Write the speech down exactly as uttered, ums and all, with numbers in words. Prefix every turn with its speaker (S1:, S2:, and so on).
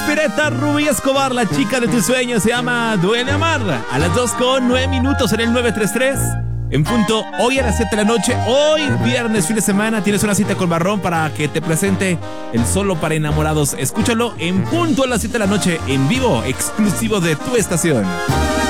S1: Inspireta, Rubí Escobar, la chica de tus sueños, se llama Duele Amar. A las dos con nueve minutos en el nueve tres tres. En punto, hoy a las siete de la noche, hoy viernes, fin de semana, tienes una cita con Barrón para que te presente el Solo para Enamorados. Escúchalo en punto a las siete de la noche, en vivo, exclusivo de tu estación.